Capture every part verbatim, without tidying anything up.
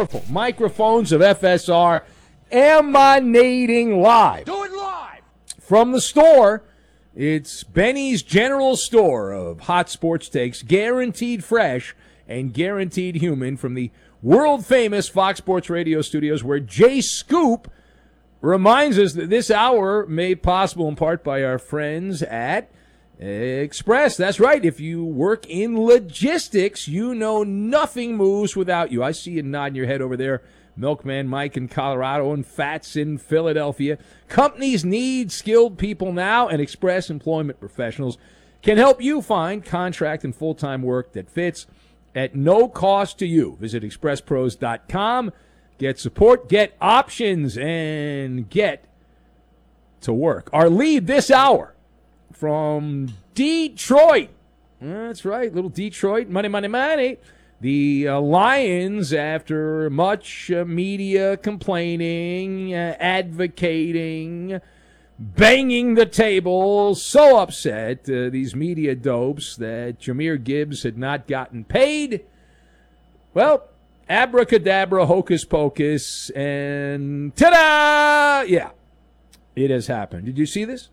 powerful microphones of F S R emanating live. Do it live! From the store, it's Benny's General Store of hot sports takes, guaranteed fresh and guaranteed human, from the world-famous Fox Sports Radio studios, where Jay Scoop reminds us that this hour made possible in part by our friends at Express. That's right. If you work in logistics, you know nothing moves without you. I see you nodding your head over there. Milkman Mike in Colorado and Fats in Philadelphia. Companies need skilled people now, and Express Employment Professionals can help you find contract and full-time work that fits at no cost to you. Visit express pros dot com. Get support, get options, and get to work. Our lead this hour from Detroit. That's right, little Detroit. Money, money, money. The uh, Lions, after much uh, media complaining, uh, advocating, banging the table, so upset, uh, these media dopes, that Jahmyr Gibbs had not gotten paid. Well, abracadabra, hocus pocus, and ta-da! Yeah, it has happened. Did you see this?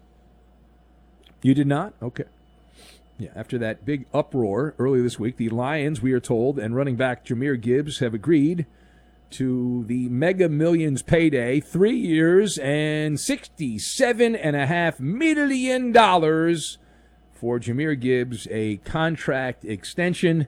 You did not? Okay. Yeah, after that big uproar earlier this week, the Lions, we are told, and running back Jahmyr Gibbs have agreed to the Mega Millions payday, three years and sixty-seven point five million dollars for Jahmyr Gibbs, a contract extension,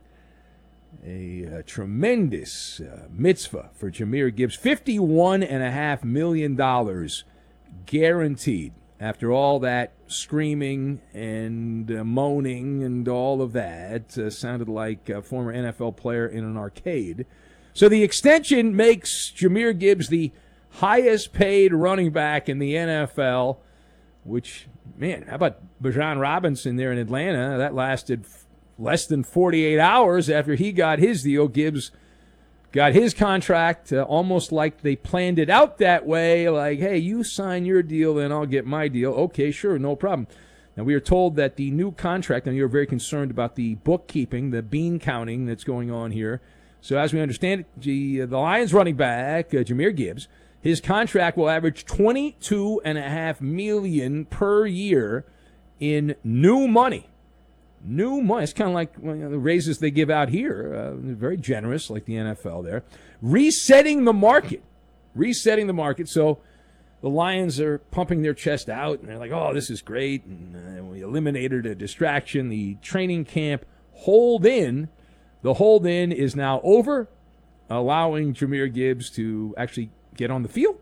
a, a tremendous uh, mitzvah for Jahmyr Gibbs, fifty-one point five million dollars guaranteed. After all that screaming and uh, moaning and all of that, uh, sounded like a former N F L player in an arcade. So the extension makes Jahmyr Gibbs the highest paid running back in the N F L, which, man, how about Bijan Robinson there in Atlanta? That lasted f- less than forty-eight hours after he got his deal. Gibbs got his contract uh, almost like they planned it out that way, like, hey, you sign your deal, then I'll get my deal. Okay, sure, no problem. Now, we are told that the new contract, and you're very concerned about the bookkeeping, the bean counting that's going on here. So as we understand it, the, the Lions running back, uh, Jahmyr Gibbs, his contract will average twenty-two point five million dollars per year in new money. New money. It's kind of like, well, you know, the raises they give out here. Uh, very generous, like the N F L there. Resetting the market. Resetting the market. So the Lions are pumping their chest out, and they're like, oh, this is great. And uh, we eliminated a distraction. The training camp hold-in, the hold-in is now over, allowing Jahmyr Gibbs to actually get on the field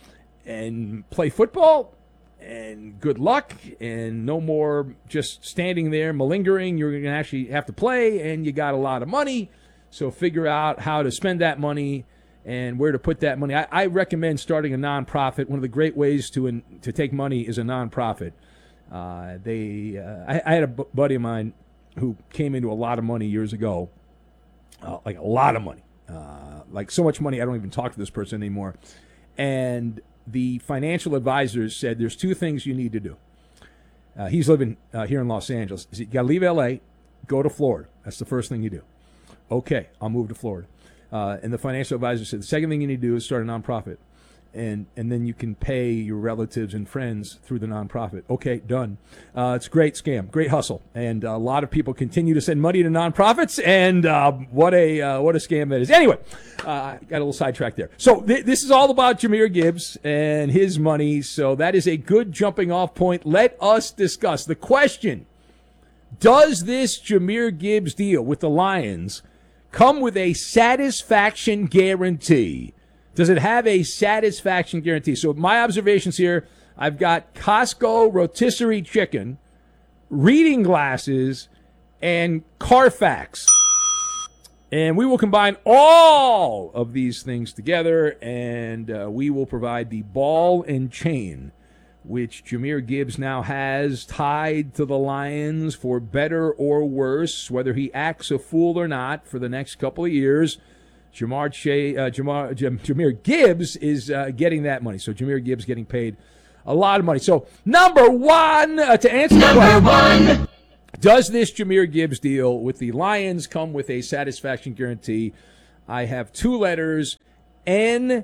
and play football. And good luck, and no more just standing there malingering. You're going to actually have to play, and you got a lot of money. So figure out how to spend that money and where to put that money. I, I recommend starting a nonprofit. One of the great ways to in, to take money is a nonprofit. Uh, they, uh, I, I had a b- buddy of mine who came into a lot of money years ago, uh, like a lot of money, uh, like so much money I don't even talk to this person anymore. And the financial advisors said there's two things you need to do. Uh, he's living uh, here in Los Angeles. You got to leave L A, go to Florida. That's the first thing you do. Okay, I'll move to Florida. Uh, and the financial advisor said the second thing you need to do is start a nonprofit. And and then you can pay your relatives and friends through the nonprofit. Okay, done. Uh, it's a great scam, great hustle, and a lot of people continue to send money to nonprofits. And uh, what a uh, what a scam that is. Anyway, uh, got a little sidetracked there. So th- this is all about Jahmyr Gibbs and his money. So that is a good jumping off point. Let us discuss the question: does this Jahmyr Gibbs deal with the Lions come with a satisfaction guarantee? Does it have a satisfaction guarantee? So my observations here, I've got Costco rotisserie chicken, reading glasses, and Carfax. And we will combine all of these things together, and uh, we will provide the ball and chain, which Jahmyr Gibbs now has tied to the Lions for better or worse, whether he acts a fool or not for the next couple of years. Jamar Shea, uh, Jamar, Jam, Jahmyr Gibbs is uh, getting that money. So Jahmyr Gibbs getting paid a lot of money. So number one, uh, to answer the question, one. Does this Jahmyr Gibbs deal with the Lions come with a satisfaction guarantee? I have two letters N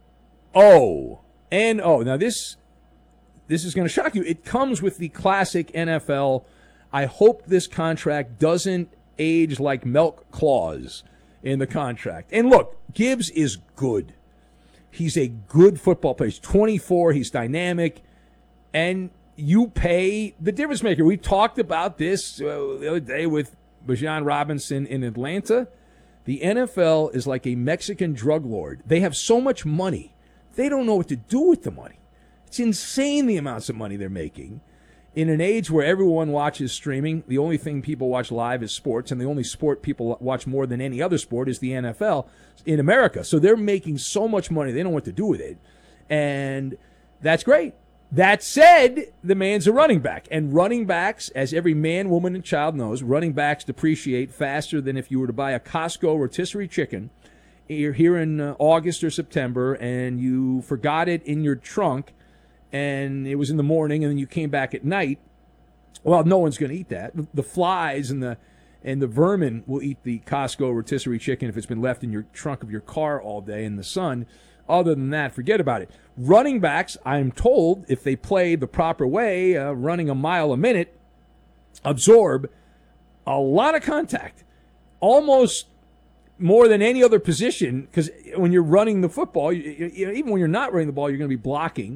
O. N O. Now, this this is going to shock you. It comes with the classic N F L. I hope this contract doesn't age like milk clause in the contract. And look, Gibbs is good. He's a good football player. He's twenty-four. He's dynamic. And you pay the difference maker. We talked about this uh, the other day with Bijan Robinson in Atlanta. The N F L is like a Mexican drug lord. They have so much money. They don't know what to do with the money. It's insane the amounts of money they're making. In an age where everyone watches streaming, the only thing people watch live is sports, and the only sport people watch more than any other sport is the N F L in America. So they're making so much money, they don't know what to do with it. And that's great. That said, the man's a running back. And running backs, as every man, woman, and child knows, running backs depreciate faster than if you were to buy a Costco rotisserie chicken. You're here in uh, August or September, and you forgot it in your trunk, and it was in the morning, and then you came back at night. Well, no one's going to eat that. The flies and the and the vermin will eat the Costco rotisserie chicken if it's been left in your trunk of your car all day in the sun. Other than that, forget about it. Running backs, I'm told, if they play the proper way, uh, running a mile a minute, absorb a lot of contact, almost more than any other position, because when you're running the football, you, you, even when you're not running the ball, you're going to be blocking.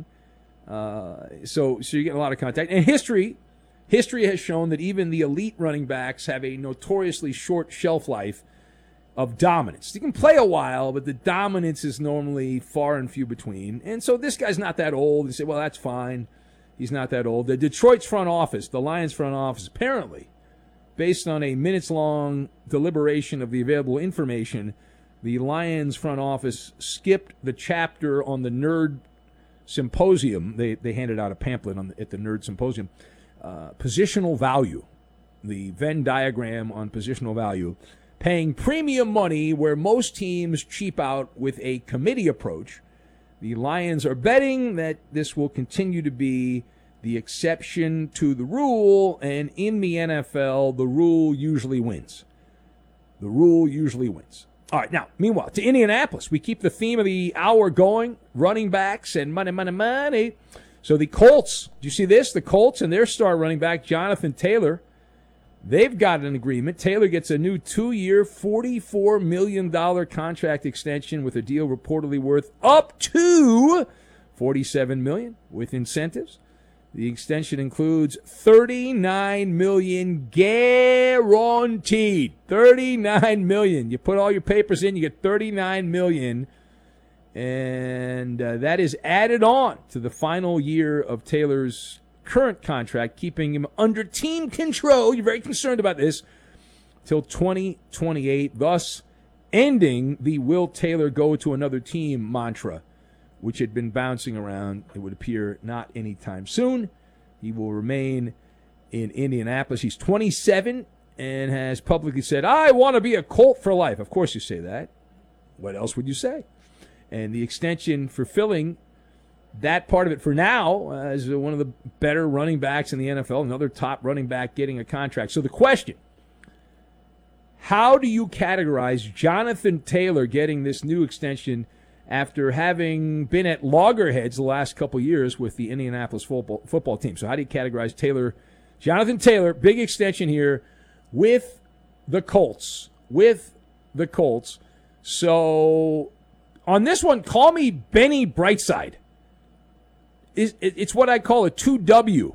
Uh, so, so you get a lot of contact. And history, history has shown that even the elite running backs have a notoriously short shelf life of dominance. You can play a while, but the dominance is normally far and few between. And so this guy's not that old. You say, well, that's fine. He's not that old. The Detroit's front office, the Lions front office, apparently, based on a minutes-long deliberation of the available information, the Lions front office skipped the chapter on the Nerd Symposium. They they handed out a pamphlet on the, at the Nerd Symposium. Uh, positional value, the Venn diagram on positional value, paying premium money where most teams cheap out with a committee approach. The Lions are betting that this will continue to be the exception to the rule, and in the N F L, the rule usually wins. The rule usually wins. All right, now, meanwhile, to Indianapolis, we keep the theme of the hour going, running backs and money, money, money. So the Colts, do you see this? The Colts and their star running back, Jonathan Taylor, they've got an agreement. Taylor gets a new two-year, forty-four million dollars contract extension with a deal reportedly worth up to forty-seven million dollars with incentives. The extension includes thirty-nine million dollars guaranteed. thirty-nine million dollars. You put all your papers in, you get thirty-nine million dollars. And uh, that is added on to the final year of Taylor's current contract, keeping him under team control. You're very concerned about this till twenty twenty-eight, thus ending the "Will Taylor go to another team" mantra, which had been bouncing around. It would appear not anytime soon. He will remain in Indianapolis. He's twenty-seven and has publicly said, "I want to be a Colt for life." Of course you say that. What else would you say? And the extension fulfilling that part of it for now uh, is one of the better running backs in the N F L, another top running back getting a contract. So the question, how do you categorize Jonathan Taylor getting this new extension after having been at loggerheads the last couple years with the Indianapolis football, football team? So how do you categorize Taylor, Jonathan Taylor, big extension here with the Colts, with the Colts. So on this one, call me Benny Brightside. It's what I call a two W.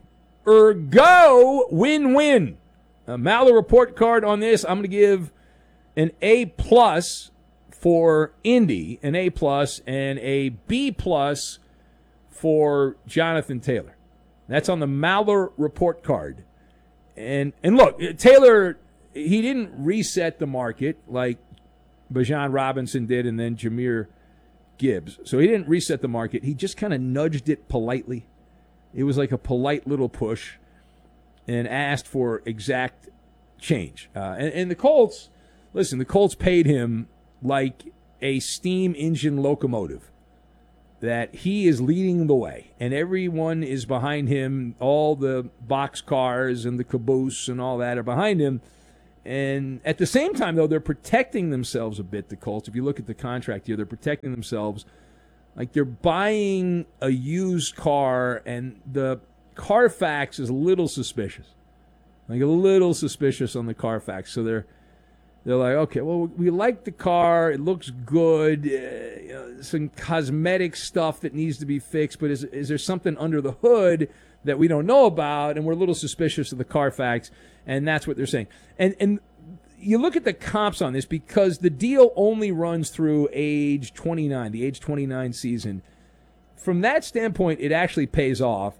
Ergo, win-win. A Maller report card on this, I'm going to give an A plus for Indy, an A plus, and a B plus for Jonathan Taylor. That's on the Maller report card. And and look, Taylor, he didn't reset the market like Bijan Robinson did and then Jahmyr Gibbs. So he didn't reset the market. He just kind of nudged it politely. It was like a polite little push and asked for exact change. Uh, and, and the Colts, listen, the Colts paid him like a steam engine locomotive, that he is leading the way and everyone is behind him. All the box cars and the caboose and all that are behind him. And at the same time, though, they're protecting themselves a bit, the Colts. If you look at the contract here, they're protecting themselves like they're buying a used car, and the Carfax is a little suspicious. Like a little suspicious on the Carfax. So they're they're like, okay, well, we like the car. It looks good. Uh, you know, some cosmetic stuff that needs to be fixed, but is is there something under the hood that we don't know about? And we're a little suspicious of the Carfax, and that's what they're saying. And and you look at the comps on this, because the deal only runs through age twenty-nine, the age twenty-nine season. From that standpoint, it actually pays off.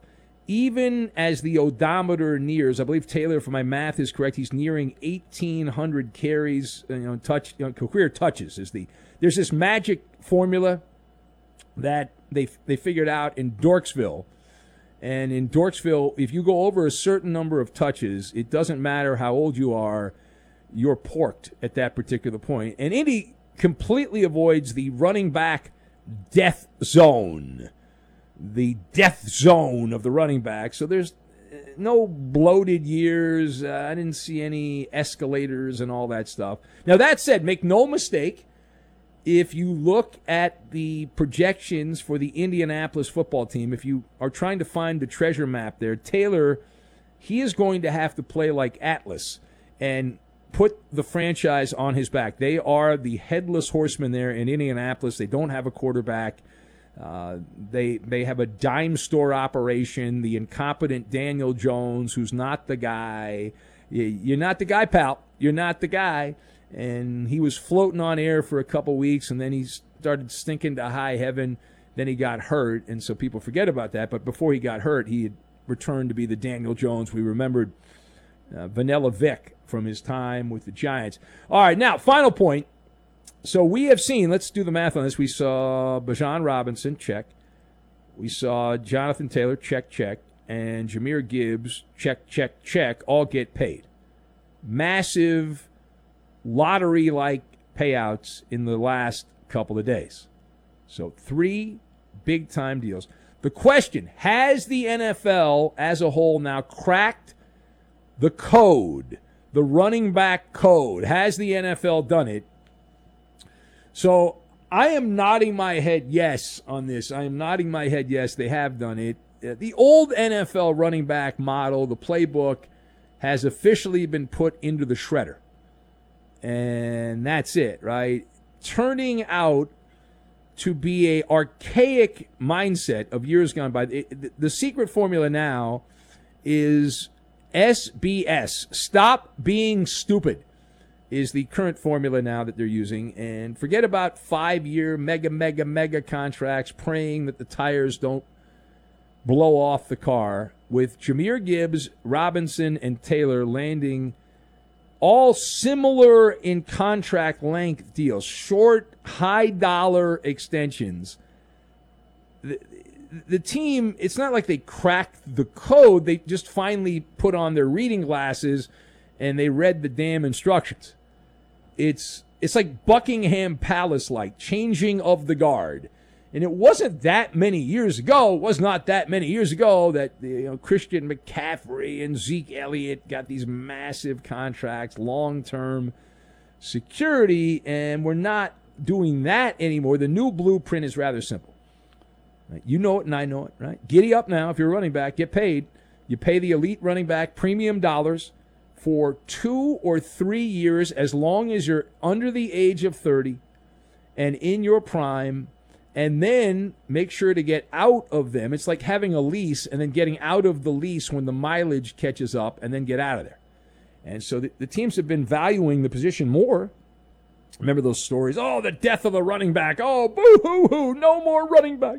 Even as the odometer nears, I believe Taylor, if my math is correct, he's nearing eighteen hundred carries, you know, touch, you know, career touches. Is the there's this magic formula that they they figured out in Dorksville. And in Dorksville, if you go over a certain number of touches, it doesn't matter how old you are, you're porked at that particular point. And Indy completely avoids the running back death zone, the death zone of the running back. So there's no bloated years. Uh, I didn't see any escalators and all that stuff. Now, that said, make no mistake, if you look at the projections for the Indianapolis football team, if you are trying to find the treasure map there, Taylor, he is going to have to play like Atlas and put the franchise on his back. They are the headless horsemen there in Indianapolis. They don't have a quarterback. Uh, they they have a dime store operation. The incompetent Daniel Jones, who's not the guy. You're not the guy, pal. You're not the guy. And he was floating on air for a couple weeks, and then he started stinking to high heaven. Then he got hurt, and so people forget about that. But before he got hurt, he had returned to be the Daniel Jones we remembered, uh, Vanilla Vic, from his time with the Giants. All right, now, final point. So we have seen, let's do the math on this. We saw Bijan Robinson, check. We saw Jonathan Taylor, check, check. And Jahmyr Gibbs, check, check, check, all get paid. Massive lottery-like payouts in the last couple of days. So three big-time deals. The question, has the N F L as a whole now cracked the code, the running back code? Has the N F L done it? So I am nodding my head yes on this. I am nodding my head yes, they have done it. The old N F L running back model, the playbook, has officially been put into the shredder. And that's it, right? Turning out to be a archaic mindset of years gone by. The, the secret formula now is S B S. Stop being stupid is the current formula now that they're using. And forget about five-year mega, mega, mega contracts praying that the tires don't blow off the car. With Jahmyr Gibbs, Robinson, and Taylor landing all similar in contract length deals, short, high-dollar extensions. The, the team, it's not like they cracked the code. They just finally put on their reading glasses and they read the damn instructions. It's it's like Buckingham Palace-like, changing of the guard. And it wasn't that many years ago, it was not that many years ago that you know, Christian McCaffrey and Zeke Elliott got these massive contracts, long-term security, and we're not doing that anymore. The new blueprint is rather simple. Right? You know it and I know it, right? Giddy up now if you're a running back, get paid. You pay the elite running back premium dollars for two or three years as long as you're under the age of thirty and in your prime. And then make sure to get out of them. It's like having a lease and then getting out of the lease when the mileage catches up and then get out of there. And so the, the teams have been valuing the position more. Remember those stories? Oh, the death of the running back. Oh, boo-hoo-hoo, no more running back.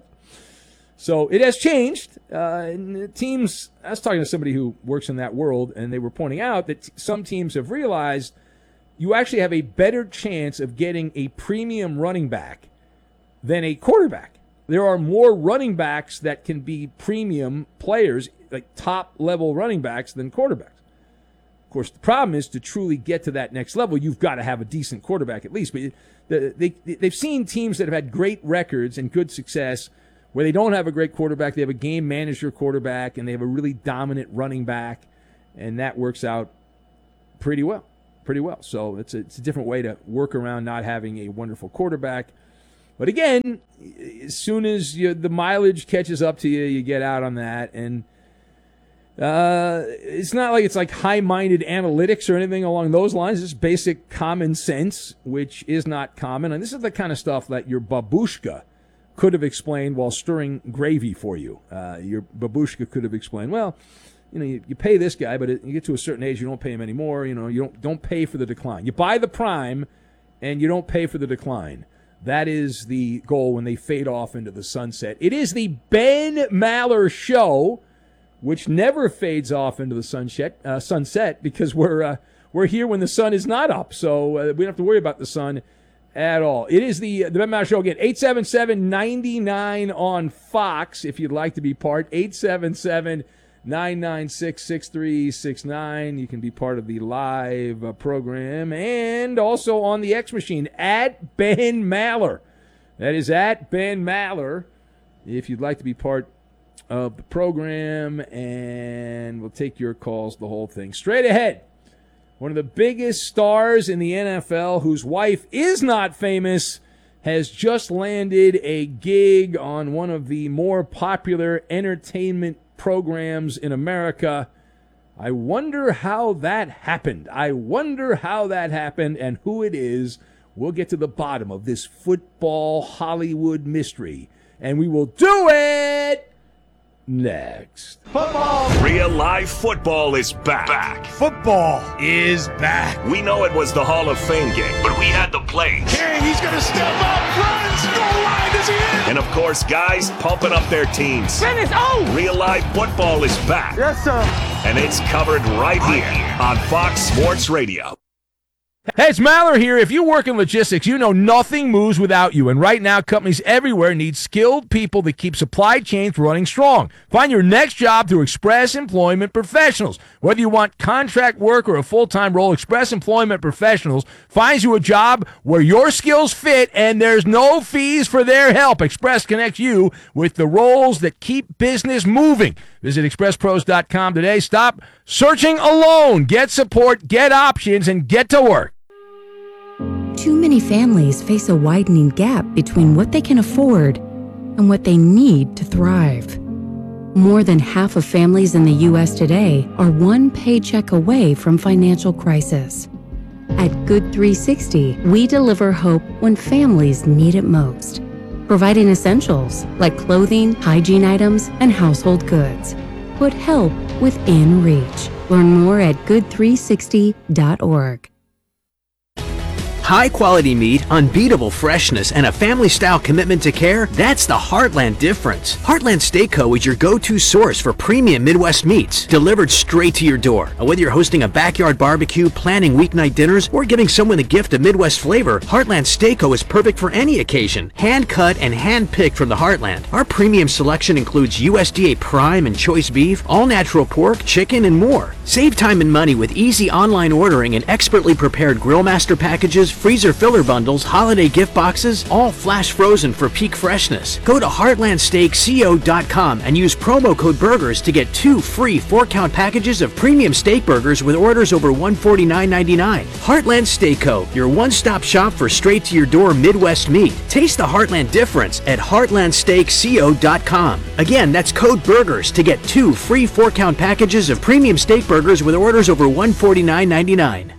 So it has changed. Uh, and the teams, I was talking to somebody who works in that world, and they were pointing out that t- some teams have realized you actually have a better chance of getting a premium running back than a quarterback. There are more running backs that can be premium players, like top-level running backs, than quarterbacks. Of course, the problem is to truly get to that next level, you've got to have a decent quarterback at least. But they, they've seen teams that have had great records and good success where they don't have a great quarterback. They have a game manager quarterback, and they have a really dominant running back, and that works out pretty well. pretty well. So it's a, it's a different way to work around not having a wonderful quarterback. But again, as soon as you, the mileage catches up to you, you get out on that. And uh, it's not like it's like high-minded analytics or anything along those lines. It's basic common sense, which is not common. And this is the kind of stuff that your babushka could have explained while stirring gravy for you. Uh, your babushka could have explained, well, you know, you, you pay this guy, but it, you get to a certain age, you don't pay him anymore. You know, you don't don't pay for the decline. You buy the prime, and you don't pay for the decline. That is the goal when they fade off into the sunset. It is the Ben Maller Show, which never fades off into the sunset, uh, sunset because we're uh, we're here when the sun is not up, so uh, we don't have to worry about the sun at all. It is the, the Ben Maller Show again, eight seven seven, nine nine on Fox if you'd like to be part, eight seven seven, nine nine six, six three six nine. You can be part of the live uh, program, and also on the X Machine, at Ben Maller. That is at Ben Maller if you'd like to be part of the program, and we'll take your calls, the whole thing. Straight ahead, one of the biggest stars in the N F L, whose wife is not famous, has just landed a gig on one of the more popular entertainment programs in America. I wonder how that happened. I wonder how that happened and who it is. We'll get to the bottom of this football Hollywood mystery, and we will do it next. Football! Real live football is back. back. Football is back. We know it was the Hall of Fame game, but we had the plays. King, he's going to step up, runs, goal line, is he in? And of course, guys pumping up their teams. Dennis, oh! Real live football is back. Yes, sir. And it's covered right here on Fox Sports Radio. Hey, it's Maller here. If you work in logistics, you know nothing moves without you. And right now, companies everywhere need skilled people that keep supply chains running strong. Find your next job through Express Employment Professionals. Whether you want contract work or a full-time role, Express Employment Professionals finds you a job where your skills fit and there's no fees for their help. Express connects you with the roles that keep business moving. Visit express pros dot com today. Stop searching alone. Get support, get options, and get to work. Too many families face a widening gap between what they can afford and what they need to thrive. More than half of families in the U S today are one paycheck away from financial crisis. At Good three sixty, we deliver hope when families need it most, providing essentials like clothing, hygiene items, and household goods. Put help within reach. Learn more at good three sixty dot org. High-quality meat, unbeatable freshness, and a family-style commitment to care, that's the Heartland difference. Heartland Steak Co. is your go-to source for premium Midwest meats, delivered straight to your door. Whether you're hosting a backyard barbecue, planning weeknight dinners, or giving someone a gift of Midwest flavor, Heartland Steak Co. is perfect for any occasion. Hand-cut and hand-picked from the Heartland. Our premium selection includes U S D A prime and choice beef, all-natural pork, chicken, and more. Save time and money with easy online ordering and expertly prepared Grillmaster packages, freezer filler bundles, holiday gift boxes, all flash frozen for peak freshness. Go to heartland steak co dot com and use promo code BURGERS to get two free four-count packages of premium steak burgers with orders over one hundred forty-nine ninety-nine. Heartland Steak Co., your one-stop shop for straight-to-your-door Midwest meat. Taste the Heartland difference at heartland steak co dot com. Again, that's code BURGERS to get two free four-count packages of premium steak burgers with orders over one hundred forty-nine ninety-nine.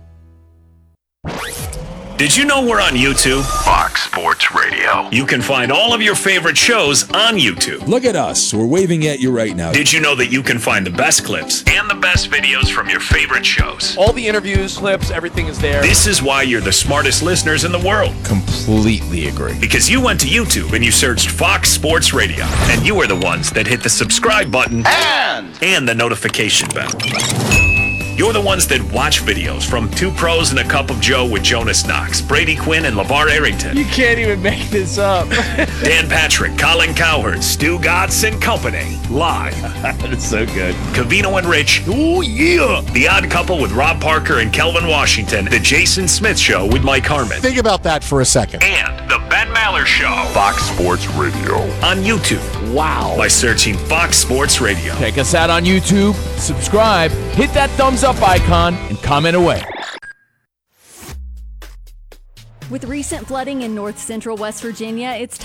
Did you know we're on YouTube? Fox Sports Radio. You can find all of your favorite shows on YouTube. Look at us. We're waving at you right now. Did you know that you can find the best clips and the best videos from your favorite shows? All the interviews, clips, everything is there. This is why you're the smartest listeners in the world. Completely agree. Because you went to YouTube and you searched Fox Sports Radio, and you were the ones that hit the subscribe button and, and the notification bell. You're the ones that watch videos from Two Pros and a Cup of Joe with Jonas Knox, Brady Quinn, and LeVar Arrington. You can't even make this up. Dan Patrick, Colin Cowherd, Stu Gatz and Company. Live. That's so good. Covino and Rich. Oh, yeah. The Odd Couple with Rob Parker and Kelvin Washington. The Jason Smith Show with Mike Harmon. Think about that for a second. And The Ben Maller Show. Fox Sports Radio. On YouTube. Wow. By searching Fox Sports Radio. Check us out on YouTube. Subscribe. Hit that thumbs up icon and comment away. With recent flooding in north central West Virginia, it's